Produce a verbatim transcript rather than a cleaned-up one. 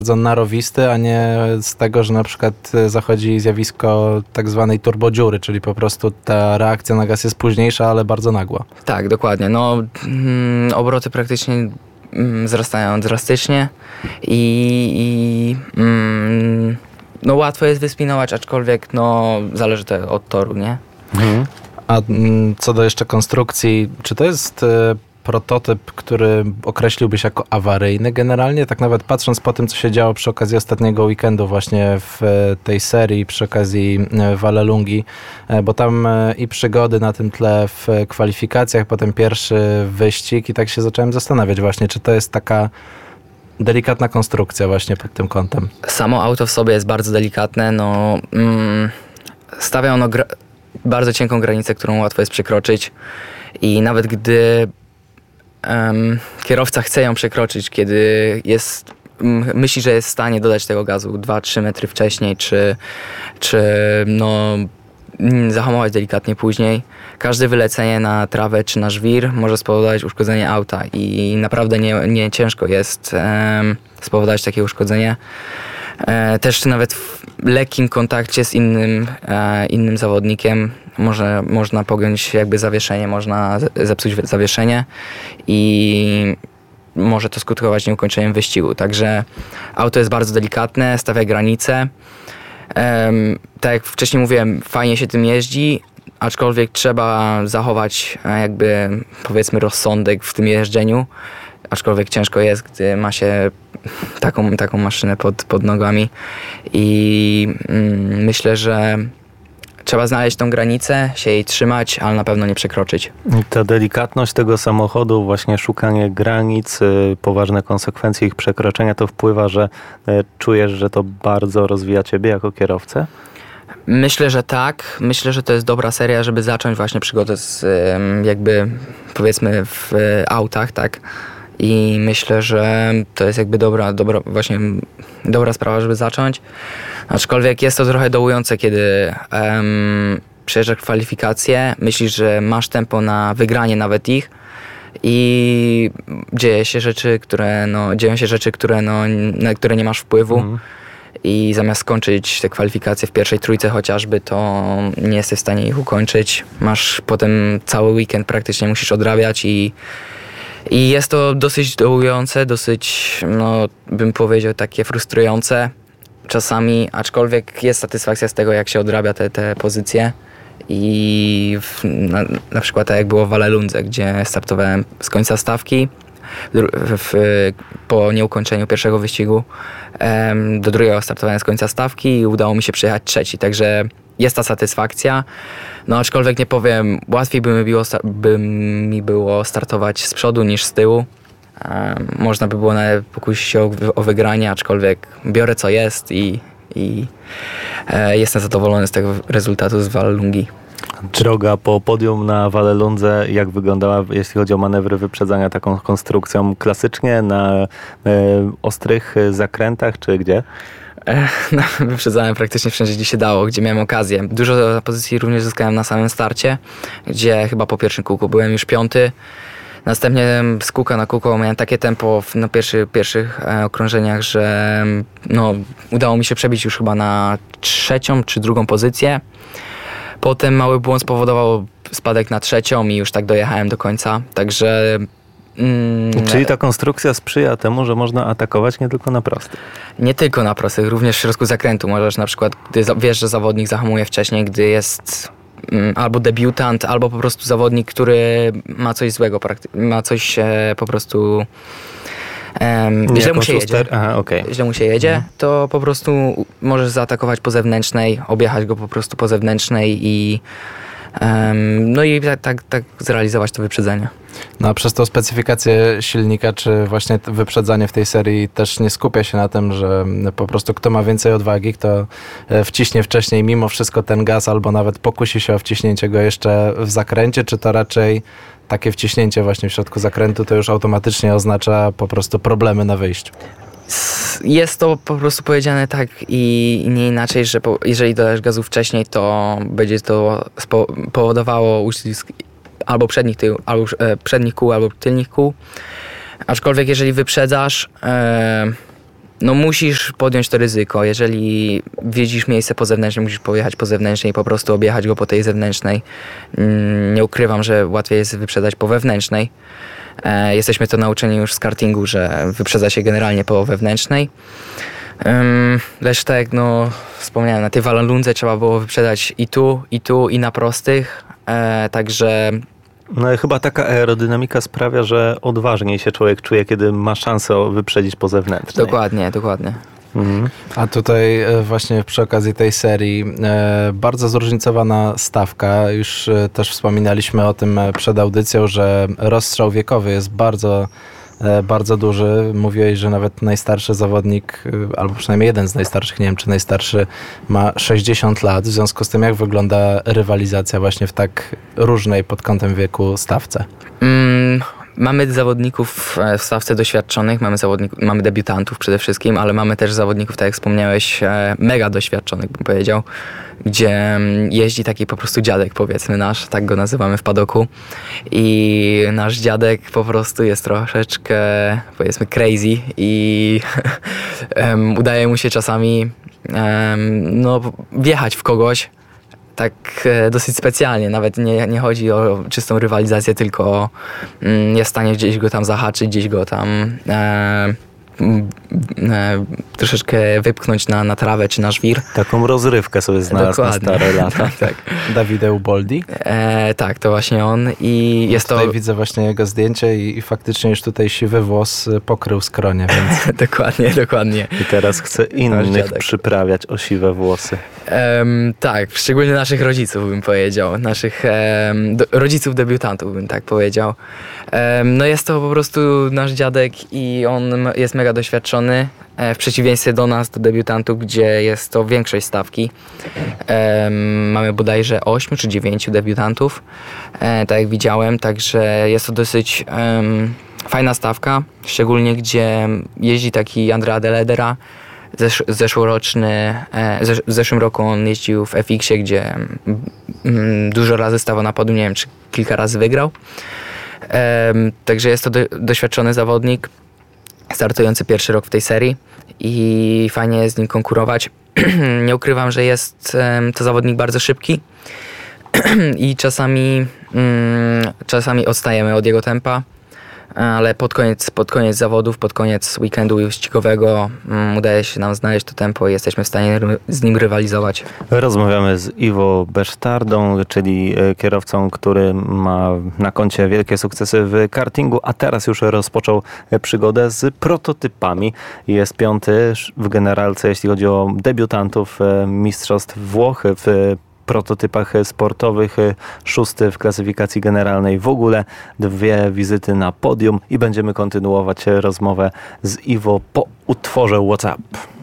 bardzo narowisty, a nie z tego, że na przykład zachodzi zjawisko tak zwanej turbodziury, czyli po prostu ta reakcja na gaz jest późniejsza, ale bardzo nagła. Tak, dokładnie. No, mm, obroty praktycznie mm, wzrastają drastycznie i, i mm, no, łatwo jest wyspinować, aczkolwiek no, zależy to od toru, nie? Mhm. A mm, co do jeszcze konstrukcji, czy to jest... Y- prototyp, który określiłbyś jako awaryjny generalnie, tak nawet patrząc po tym, co się działo przy okazji ostatniego weekendu właśnie w tej serii, przy okazji Vallelungi, bo tam i przygody na tym tle w kwalifikacjach, potem pierwszy wyścig i tak się zacząłem zastanawiać właśnie, czy to jest taka delikatna konstrukcja właśnie pod tym kątem. Samo auto w sobie jest bardzo delikatne, no mm, stawia ono gra- bardzo cienką granicę, którą łatwo jest przekroczyć i nawet gdy Um, kierowca chce ją przekroczyć, kiedy jest, m, myśli, że jest w stanie dodać tego gazu dwa trzy metry wcześniej, czy, czy no, m, zahamować delikatnie później. Każde wylecenie na trawę czy na żwir może spowodować uszkodzenie auta i naprawdę nie, nie ciężko jest um, spowodować takie uszkodzenie. E, też nawet w lekkim kontakcie z innym, e, innym zawodnikiem może, można pogiąć jakby zawieszenie, można zepsuć zawieszenie i może to skutkować nieukończeniem wyścigu. Także auto jest bardzo delikatne, stawia granice. E, tak jak wcześniej mówiłem, fajnie się tym jeździ, aczkolwiek trzeba zachować jakby powiedzmy rozsądek w tym jeżdżeniu. Aczkolwiek ciężko jest, gdy ma się taką, taką maszynę pod, pod nogami i mm, myślę, że trzeba znaleźć tą granicę, się jej trzymać, ale na pewno nie przekroczyć. Ta delikatność tego samochodu, właśnie szukanie granic, poważne konsekwencje ich przekroczenia, to wpływa, że czujesz, że to bardzo rozwija ciebie jako kierowcę? Myślę, że tak. Myślę, że to jest dobra seria, żeby zacząć właśnie przygodę z jakby powiedzmy w autach, tak? I myślę, że to jest jakby dobra, dobra, właśnie dobra sprawa, żeby zacząć. Aczkolwiek jest to trochę dołujące, kiedy um, przejeżdżasz kwalifikacje, myślisz, że masz tempo na wygranie nawet ich i dzieje się rzeczy, które no, dzieją się rzeczy, które no, na które nie masz wpływu. Mm. I zamiast skończyć te kwalifikacje w pierwszej trójce chociażby, to nie jesteś w stanie ich ukończyć. Masz potem cały weekend praktycznie musisz odrabiać i I jest to dosyć dołujące, dosyć, no bym powiedział, takie frustrujące czasami, aczkolwiek jest satysfakcja z tego, jak się odrabia te, te pozycje. I w, na, na przykład tak jak było w Vallelundze, gdzie startowałem z końca stawki w, w, po nieukończeniu pierwszego wyścigu. Em, do drugiego startowałem z końca stawki i udało mi się przyjechać trzeci, także jest ta satysfakcja. No aczkolwiek nie powiem, łatwiej by mi było, by mi było startować z przodu niż z tyłu. Um, można by było nawet pokusić się o, o wygranie, aczkolwiek biorę co jest i, i e, jestem zadowolony z tego rezultatu z Vallelungi. Droga po podium na Vallelundze, jak wyglądała, jeśli chodzi o manewry wyprzedzania taką konstrukcją? Klasycznie na e, ostrych zakrętach, czy gdzie? No, wyprzedzałem praktycznie wszędzie, gdzie się dało, gdzie miałem okazję. Dużo pozycji również zyskałem na samym starcie, gdzie chyba po pierwszym kółku byłem już piąty. Następnie z kółka na kółko miałem takie tempo na pierwszy, pierwszych okrążeniach, że no, udało mi się przebić już chyba na trzecią czy drugą pozycję. Potem mały błąd spowodował spadek na trzecią i już tak dojechałem do końca, także... Mm, Czyli ta konstrukcja sprzyja temu, że można atakować nie tylko na prostych? Nie tylko na prostych, również w środku zakrętu. Możesz na przykład, gdy wiesz, że zawodnik zahamuje wcześniej, gdy jest mm, albo debiutant, albo po prostu zawodnik, który ma coś złego, ma coś e, po prostu... Um, źle mu się jedzie, Aha, okay. źle mu się jedzie, mhm. to po prostu możesz zaatakować po zewnętrznej, objechać go po prostu po zewnętrznej i um, no i tak, tak, tak zrealizować to wyprzedzenie. No a przez tą specyfikację silnika, czy właśnie wyprzedzanie w tej serii też nie skupia się na tym, że po prostu kto ma więcej odwagi, kto wciśnie wcześniej mimo wszystko ten gaz, albo nawet pokusi się o wciśnięcie go jeszcze w zakręcie, czy to raczej takie wciśnięcie właśnie w środku zakrętu to już automatycznie oznacza po prostu problemy na wyjściu? Jest to po prostu powiedziane tak i nie inaczej, że po, jeżeli dodajesz gazu wcześniej, to będzie to spowodowało uścisk albo przednich, tył, albo e, przednich kół, albo tylnych kół. Aczkolwiek jeżeli wyprzedzasz, e, no musisz podjąć to ryzyko. Jeżeli widzisz miejsce po zewnętrznej, musisz pojechać po zewnętrznej i po prostu objechać go po tej zewnętrznej. Nie ukrywam, że łatwiej jest wyprzedzać po wewnętrznej. Jesteśmy to nauczeni już z kartingu, że wyprzedza się generalnie po wewnętrznej. Lecz tak jak no, wspomniałem, na tej Vallelundze trzeba było wyprzedać i tu, i tu, i na prostych. Także... No chyba taka aerodynamika sprawia, że odważniej się człowiek czuje, kiedy ma szansę wyprzedzić po zewnętrznej. Dokładnie, dokładnie. Mhm. A tutaj właśnie przy okazji tej serii bardzo zróżnicowana stawka. Już też wspominaliśmy o tym przed audycją, że rozstrzał wiekowy jest bardzo, bardzo duży. Mówiłeś, że nawet najstarszy zawodnik, albo przynajmniej jeden z najstarszych, nie wiem czy najstarszy, ma sześćdziesiąt lat. W związku z tym jak wygląda rywalizacja właśnie w tak różnej pod kątem wieku stawce? Mm. Mamy zawodników w stawce doświadczonych, mamy, zawodników, mamy debiutantów przede wszystkim, ale mamy też zawodników, tak jak wspomniałeś, mega doświadczonych, bym powiedział, gdzie jeździ taki po prostu dziadek, powiedzmy nasz, tak go nazywamy w padoku. I nasz dziadek po prostu jest troszeczkę, powiedzmy, crazy i um, udaje mu się czasami um, no, wjechać w kogoś, tak dosyć specjalnie, nawet nie, nie chodzi o czystą rywalizację, tylko o, mm, jest w stanie gdzieś go tam zahaczyć, gdzieś go tam e, e, troszeczkę wypchnąć na, na trawę czy na żwir. Taką rozrywkę sobie znalazł na stare lata. tak, tak. Davide Uboldi? E, tak, to właśnie on i jest tutaj to... widzę właśnie jego zdjęcie i, i faktycznie już tutaj siwy włos pokrył skronie, więc... dokładnie, dokładnie. I teraz chce innych przyprawiać o siwe włosy. Um, tak, szczególnie naszych rodziców bym powiedział, naszych um, do, rodziców debiutantów bym tak powiedział. Um, no jest to po prostu nasz dziadek i on jest mega doświadczony, e, w przeciwieństwie do nas, do debiutantów, gdzie jest to większość stawki. Um, mamy bodajże ośmiu czy dziewięciu debiutantów, e, tak jak widziałem, także jest to dosyć um, fajna stawka, szczególnie gdzie jeździ taki Andrea De Ledera. Zesz, zeszłoroczny, e, zesz, w zeszłym roku on jeździł w F X-ie, gdzie mm, dużo razy stawał na podium, nie wiem czy kilka razy wygrał. E, także jest to do, doświadczony zawodnik, startujący pierwszy rok w tej serii i fajnie jest z nim konkurować. Nie ukrywam, że jest e, to zawodnik bardzo szybki i czasami, mm, czasami odstajemy od jego tempa. Ale pod koniec, pod koniec zawodów, pod koniec weekendu wyścigowego um, udaje się nam znaleźć to tempo i jesteśmy w stanie ry- z nim rywalizować. Rozmawiamy z Ivo Besztárdą, czyli kierowcą, który ma na koncie wielkie sukcesy w kartingu, a teraz już rozpoczął przygodę z prototypami. Jest piąty w generalce, jeśli chodzi o debiutantów mistrzostw Włoch w prototypach sportowych, szósty w klasyfikacji generalnej, w ogóle dwie wizyty na podium i będziemy kontynuować rozmowę z Ivo po utworze WhatsApp.